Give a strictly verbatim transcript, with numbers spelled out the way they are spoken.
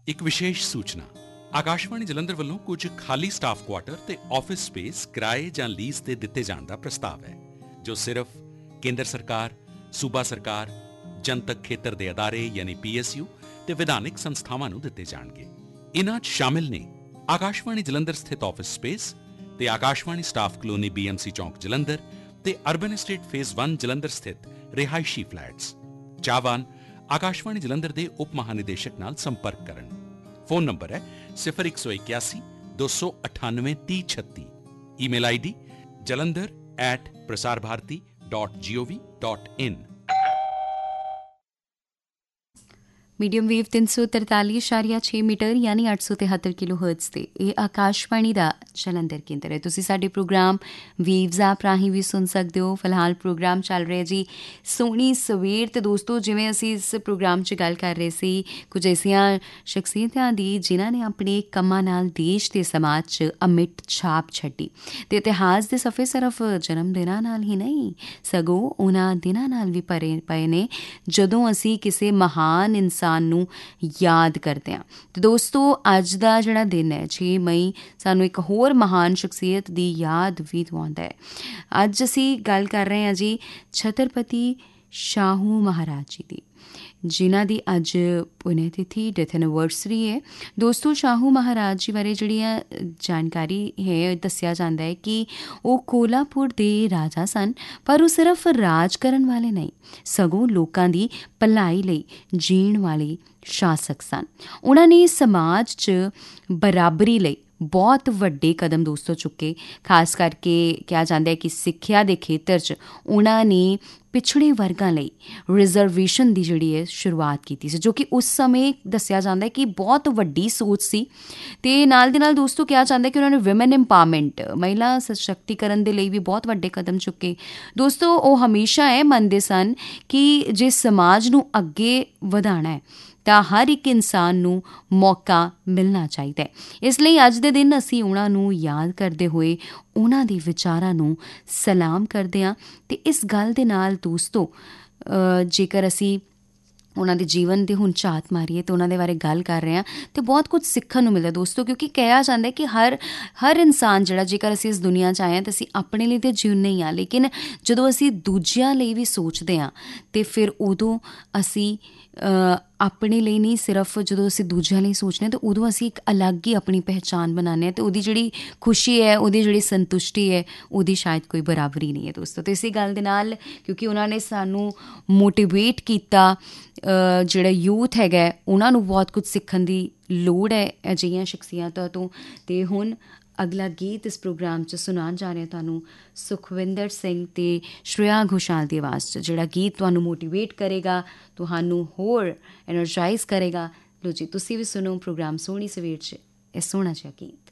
ਇੱਕ ਵਿਸ਼ੇਸ਼ ਸੂਚਨਾ। ਆਕਾਸ਼ਵਾਣੀ ਜਲੰਧਰ ਵੱਲੋਂ ਕੁਝ ਖਾਲੀ ਸਟਾਫ ਕੁਆਟਰ ਤੇ ਆਫਿਸ ਸਪੇਸ ਕਿਰਾਏ ਜਾਂ ਲੀਜ਼ ਤੇ ਦਿੱਤੇ ਜਾਣ ਦਾ ਪ੍ਰਸਤਾਵ ਹੈ, ਜੋ ਸਿਰਫ ਕੇਂਦਰ ਸਰਕਾਰ, ਸੂਬਾ ਸਰਕਾਰ, ਜਨਤਕ ਖੇਤਰ ਦੇ ਅਦਾਰੇ ਯਾਨੀ ਪੀ ਐਸ ਯੂ ਤੇ ਵਿਧਾਨਿਕ ਸੰਸਥਾਵਾਂ ਨੂੰ ਦਿੱਤੇ ਜਾਣਗੇ। ਇਨ੍ਹਾਂ 'ਚ ਸ਼ਾਮਿਲ ਨੇ ਆਕਾਸ਼ਵਾਣੀ ਜਲੰਧਰ ਸਥਿਤ ਆਫਿਸ ਸਪੇਸ ਤੇ Akashvani staff colony B M C ਚੌਂਕ ਜਲੰਧਰ ਤੇ ਅਰਬਨ ਐਸਟੇਟ ਫੇਜ਼ ਇੱਕ ਜਲੰਧਰ ਸਥਿਤ ਰਿਹਾਇਸ਼ੀ ਫਲੈਟਸ। ਚਾਹਵਾਨ ਆਕਾਸ਼ਵਾਣੀ ਜਲੰਧਰ ਦੇ ਉਪ ਮਹਾਨਿਦੇਸ਼ਕ ਨਾਲ ਸੰਪਰਕ ਕਰਨ। ਫੋਨ ਨੰਬਰ ਹੈ ਸਿਫਰ ਇੱਕ ਸੌ ਇਕਿਆਸੀ ਦੋ ਸੌ ਅਠਾਨਵੇਂ ਤੀਹ ਛੱਤੀ। Email I D Jalandhar at Prasar Bharati dot ਜੀ ਓ ਵੀ ਡਾਟ ਇਨ। ਮੀਡੀਅਮ ਵੇਵ ਤਿੰਨ ਸੌ ਤਰਤਾਲੀ ਇਸ਼ਾਰੀਆ ਛੇ ਮੀਟਰ ਯਾਨੀ ਅੱਠ ਸੌ ਤਿਹੱਤਰ ਕਿਲੋ ਹਰਟਜ਼ 'ਤੇ ਇਹ ਆਕਾਸ਼ਵਾਣੀ ਦਾ ਜਲੰਧਰ ਕੇਂਦਰ ਹੈ। ਤੁਸੀਂ ਸਾਡੇ ਪ੍ਰੋਗਰਾਮ ਵੇਵਜ਼ ਐਪ ਰਾਹੀਂ ਵੀ ਸੁਣ ਸਕਦੇ ਹੋ। ਫਿਲਹਾਲ ਪ੍ਰੋਗਰਾਮ ਚੱਲ ਰਿਹਾ ਜੀ ਸੋਹਣੀ ਸਵੇਰ। ਅਤੇ ਦੋਸਤੋ, ਜਿਵੇਂ ਅਸੀਂ ਇਸ ਪ੍ਰੋਗਰਾਮ 'ਚ ਗੱਲ ਕਰ ਰਹੇ ਸੀ ਕੁਝ ਐਸੀਆਂ ਸ਼ਖਸੀਅਤਾਂ ਦੀ ਜਿਨ੍ਹਾਂ ਨੇ ਆਪਣੇ ਕੰਮਾਂ ਨਾਲ ਦੇਸ਼ ਤੇ ਸਮਾਜ 'ਚ ਅਮਿੱਟ ਛਾਪ ਛੱਡੀ। ਅਤੇ ਇਤਿਹਾਸ ਦੇ ਸਫ਼ੇ ਸਿਰਫ ਜਨਮ ਦਿਨਾਂ ਨਾਲ ਹੀ ਨਹੀਂ, ਸਗੋਂ ਉਹਨਾਂ ਦਿਨਾਂ ਨਾਲ ਵੀ ਭਰੇ ਪਏ ਨੇ ਜਦੋਂ ਅਸੀਂ ਕਿਸੇ ਮਹਾਨ ਇਨਸਾਨ ਨੂੰ ਯਾਦ ਕਰਦੇ ਹਾਂ। ਤੇ ਦੋਸਤੋ, ਅੱਜ ਦਾ ਜਿਹੜਾ ਦਿਨ ਹੈ ਛੇ ਮਈ, ਸਾਨੂੰ ਇੱਕ ਹੋਰ ਮਹਾਨ ਸ਼ਖਸੀਅਤ ਦੀ ਯਾਦ ਵੀ ਦਿਵਾਉਂਦਾ ਹੈ। ਅੱਜ ਅਸੀਂ ਗੱਲ ਕਰ ਰਹੇ ਹਾਂ ਜੀ ਛਤਰਪਤੀ ਸ਼ਾਹੂ ਮਹਾਰਾਜ ਜੀ ਦੀ, ਜਿਨ੍ਹਾਂ ਦੀ ਅੱਜ ਪੁਨਿਆ ਤਿਥੀ, ਡੈਥ ਐਨੀਵਰਸਰੀ ਹੈ। ਦੋਸਤੋ, ਸ਼ਾਹੂ ਮਹਾਰਾਜ ਜੀ ਬਾਰੇ ਜਿਹੜੀ ਆ ਜਾਣਕਾਰੀ ਹੈ, ਦੱਸਿਆ ਜਾਂਦਾ ਹੈ ਕਿ ਉਹ ਕੋਲਾਪੁਰ ਦੇ ਰਾਜਾ ਸਨ, ਪਰ ਉਹ ਸਿਰਫ ਰਾਜ ਕਰਨ ਵਾਲੇ ਨਹੀਂ, ਸਗੋਂ ਲੋਕਾਂ ਦੀ ਭਲਾਈ ਲਈ ਜੀਣ ਵਾਲੇ ਸ਼ਾਸਕ ਸਨ। ਉਹਨਾਂ ਨੇ ਸਮਾਜ 'ਚ ਬਰਾਬਰੀ ਲਈ ਬਹੁਤ ਵੱਡੇ ਕਦਮ ਦੋਸਤੋ ਚੁੱਕੇ। ਖਾਸ ਕਰਕੇ ਕਿਹਾ ਜਾਂਦਾ ਹੈ ਕਿ ਸਿੱਖਿਆ ਦੇ ਖੇਤਰ 'ਚ ਉਹਨਾਂ ਨੇ ਪਿਛੜੇ ਵਰਗਾਂ ਲਈ ਰਿਜ਼ਰਵੇਸ਼ਨ ਦੀ ਜਿਹੜੀ ਹੈ ਸ਼ੁਰੂਆਤ ਕੀਤੀ ਸੀ, ਜੋ ਕਿ ਉਸ ਸਮੇਂ ਦੱਸਿਆ ਜਾਂਦਾ ਹੈ ਕਿ ਬਹੁਤ ਵੱਡੀ ਸੋਚ ਸੀ। ਅਤੇ ਨਾਲ ਦੇ ਨਾਲ ਦੋਸਤੋ ਕਿਹਾ ਜਾਂਦਾ ਕਿ ਉਹਨਾਂ ਨੇ ਵਿਮਨ ਇੰਪਾਵਰਮੈਂਟ, ਮਹਿਲਾ ਸਸ਼ਕਤੀਕਰਨ ਦੇ ਲਈ ਵੀ ਬਹੁਤ ਵੱਡੇ ਕਦਮ ਚੁੱਕੇ। ਦੋਸਤੋ, ਉਹ ਹਮੇਸ਼ਾ ਇਹ ਮੰਨਦੇ ਸਨ ਕਿ ਜੇ ਸਮਾਜ ਨੂੰ ਅੱਗੇ ਵਧਾਉਣਾ ਹੈ ਤਾਂ ਹਰ ਇੱਕ ਇਨਸਾਨ ਨੂੰ ਮੌਕਾ ਮਿਲਣਾ ਚਾਹੀਦਾ ਹੈ। ਇਸ ਲਈ ਅੱਜ ਦੇ ਦਿਨ ਅਸੀਂ ਉਹਨਾਂ ਨੂੰ ਯਾਦ ਕਰਦੇ ਹੋਏ ਉਹਨਾਂ ਦੇ ਵਿਚਾਰਾਂ ਨੂੰ ਸਲਾਮ ਕਰਦੇ ਹਾਂ। ਅਤੇ ਇਸ ਗੱਲ ਦੇ ਨਾਲ ਦੋਸਤੋ, ਜੇਕਰ ਅਸੀਂ ਉਹਨਾਂ ਦੇ ਜੀਵਨ ਦੇ ਹੁਣ ਝਾਤ ਮਾਰੀਏ ਅਤੇ ਉਹਨਾਂ ਦੇ ਬਾਰੇ ਗੱਲ ਕਰ ਰਹੇ ਹਾਂ ਅਤੇ ਬਹੁਤ ਕੁਝ ਸਿੱਖਣ ਨੂੰ ਮਿਲਦਾ ਦੋਸਤੋ, ਕਿਉਂਕਿ ਕਿਹਾ ਜਾਂਦਾ ਕਿ ਹਰ ਹਰ ਇਨਸਾਨ ਜਿਹੜਾ, ਜੇਕਰ ਅਸੀਂ ਇਸ ਦੁਨੀਆ 'ਚ ਆਏ ਹਾਂ ਤਾਂ ਅਸੀਂ ਆਪਣੇ ਲਈ ਤਾਂ ਜਿਉਂਦੇ ਹੀ ਹਾਂ, ਲੇਕਿਨ ਜਦੋਂ ਅਸੀਂ ਦੂਜਿਆਂ ਲਈ ਵੀ ਸੋਚਦੇ ਹਾਂ ਅਤੇ ਫਿਰ ਉਦੋਂ ਅਸੀਂ ਆਪਣੇ ਲਈ ਨਹੀਂ, ਸਿਰਫ ਜਦੋਂ ਅਸੀਂ ਦੂਜਿਆਂ ਲਈ ਸੋਚਦੇ ਹਾਂ ਤਾਂ ਉਦੋਂ ਅਸੀਂ ਇੱਕ ਅਲੱਗ ਹੀ ਆਪਣੀ ਪਹਿਚਾਣ ਬਣਾਉਂਦੇ ਹਾਂ ਅਤੇ ਉਹਦੀ ਜਿਹੜੀ ਖੁਸ਼ੀ ਹੈ, ਉਹਦੀ ਜਿਹੜੀ ਸੰਤੁਸ਼ਟੀ ਹੈ, ਉਹਦੀ ਸ਼ਾਇਦ ਕੋਈ ਬਰਾਬਰੀ ਨਹੀਂ ਹੈ ਦੋਸਤੋ। ਅਤੇ ਇਸੇ ਗੱਲ ਦੇ ਨਾਲ, ਕਿਉਂਕਿ ਉਹਨਾਂ ਨੇ ਸਾਨੂੰ ਮੋਟੀਵੇਟ ਕੀਤਾ, ਜਿਹੜਾ ਯੂਥ ਹੈਗਾ ਉਹਨਾਂ ਨੂੰ ਬਹੁਤ ਕੁਝ ਸਿੱਖਣ ਦੀ ਲੋੜ ਹੈ ਅਜਿਹੀਆਂ ਸ਼ਖਸੀਅਤਾਂ ਤੋਂ। ਅਤੇ ਹੁਣ ਅਗਲਾ ਗੀਤ ਇਸ ਪ੍ਰੋਗਰਾਮ 'ਚ ਸੁਣਾਉਣ ਜਾ ਰਹੇ ਤੁਹਾਨੂੰ ਸੁਖਵਿੰਦਰ ਸਿੰਘ ਅਤੇ ਸ਼੍ਰੇਆ ਘੋਸ਼ਾਲ ਦੀ ਆਵਾਜ਼ 'ਚ, ਜਿਹੜਾ ਗੀਤ ਤੁਹਾਨੂੰ ਮੋਟੀਵੇਟ ਕਰੇਗਾ, ਤੁਹਾਨੂੰ ਹੋਰ ਐਨਰਜਾਈਜ਼ ਕਰੇਗਾ। ਲੋ ਜੀ, ਤੁਸੀਂ ਵੀ ਸੁਣੋ ਪ੍ਰੋਗਰਾਮ ਸੋਹਣੀ ਸਵੇਰ 'ਚ ਇਹ ਸੋਹਣਾ ਜਿਹਾ ਗੀਤ।